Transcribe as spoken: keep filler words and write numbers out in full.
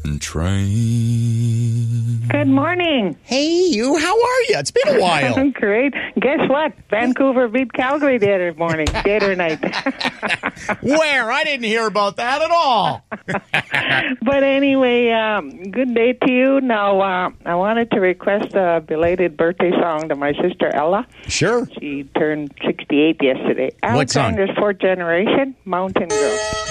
train. Good morning. Hey, you. How are you? It's been a while. Great. Guess what? Vancouver beat Calgary the other morning, the other night. Where? I didn't hear about that at all. But anyway, um, good day to you. Now, uh, I wanted to request a belated birthday song to my sister Ella. Sure. She turned sixty-eight yesterday. What song? Alexander's Fourth Generation, Mountain Girl.